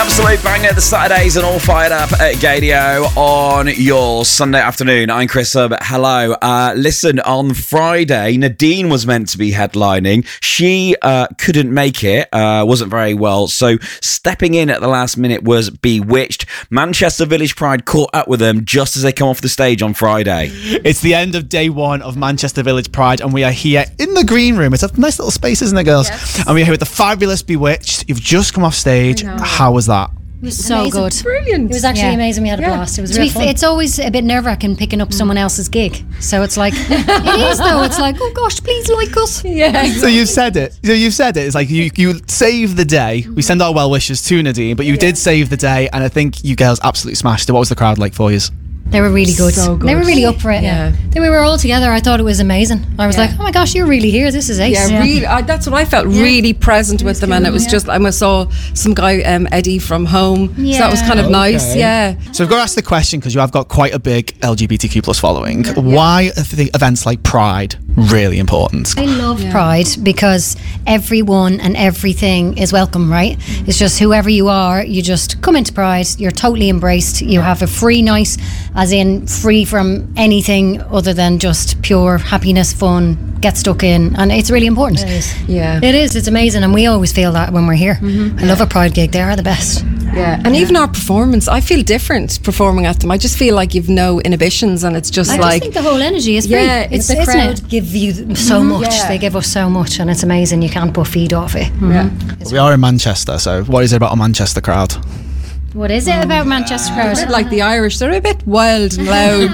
Absolute banger. The Saturdays and all fired up at Gadio on your Sunday afternoon. I'm Chris Herbert. Hello. Listen, on Friday, Nadine was meant to be headlining. She couldn't make it, wasn't very well. So stepping in at the last minute was Bewitched. Manchester Village Pride caught up with them just as they come off the stage on Friday. It's the end of day one of Manchester Village Pride, and we are here in the green room. It's a nice little space, isn't it, girls? Yes. And we're here with the fabulous Bewitched. You've just come off stage. How was that? It was so Amazing. good. Brilliant. It was actually amazing. We had a blast. It was really fun. It's always a bit nerve-wracking picking up someone else's gig. So it's like, it is though. It's like, oh gosh, please like us. Yeah. So you've said it. It's like you saved the day. We send our well wishes to Nadine, but you did save the day, and I think you girls absolutely smashed it. What was the crowd like for you? They were really good. So good. They were really up for it. Yeah. Then we were all together. I thought it was amazing. I was like, oh my gosh, you're really here. This is ace. Yeah, really. That's what I felt. Really present with them, and it was just. I saw some guy Eddie from Home. So that was kind of nice. Yeah. So we've got to ask the question, because you have got quite a big LGBTQ plus following. Why are the events like Pride really important? I love Pride because everyone and everything is welcome, right? It's just whoever you are, you just come into Pride, you're totally embraced, you have a free night, as in free from anything other than just pure happiness, fun, get stuck in, and it's really important. It is. Yeah. It is, it's amazing, and we always feel that when we're here. I love a Pride gig, they are the best. Yeah, and even our performance, I feel different performing at them. I just feel like you've no inhibitions, and it's just I like... just think the whole energy is free. Yeah, it's the the crowd. crowd give you so much. Yeah. They give us so much, and it's amazing. You can't put feed off it. We are in Manchester, so what is it about a Manchester crowd? What is it about Manchester crowd? A bit like the Irish, they're a bit wild and loud.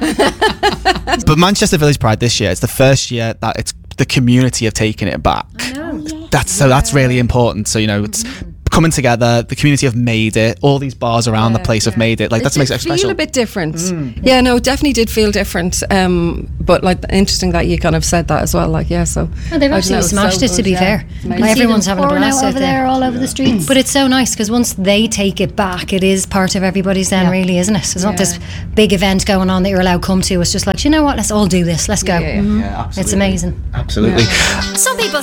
But Manchester Village Pride this year, it's the first year that it's the community have taken it back. That's really important. So, it's coming together, the community have made it, all these bars around the place have made it. Like, that makes it special. Feel a bit different. Yeah, no, it definitely did feel different. But like, interesting that you kind of said that as well. Like, yeah, so Well, they've absolutely smashed it, to be fair. Like, everyone's having a blast out there, all over the streets. But it's so nice because once they take it back, it is part of everybody's then, really, isn't it? It's not this big event going on that you're allowed to come to. It's just like, you know what? Let's all do this. Let's go. Yeah, absolutely. It's amazing. Absolutely. Some people